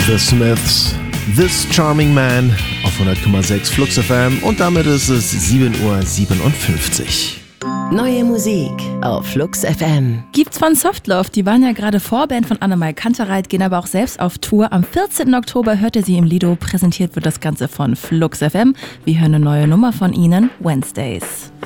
The Smiths, This Charming Man auf 100,6 Flux FM und damit ist es 7:57 Uhr. Neue Musik auf Flux FM. Gibt's von Softlove, die waren ja gerade Vorband von Annemai Kantereit, gehen aber auch selbst auf Tour. Am 14. Oktober hört ihr sie im Lido, präsentiert wird das Ganze von Flux FM. Wir hören eine neue Nummer von ihnen, Wednesdays.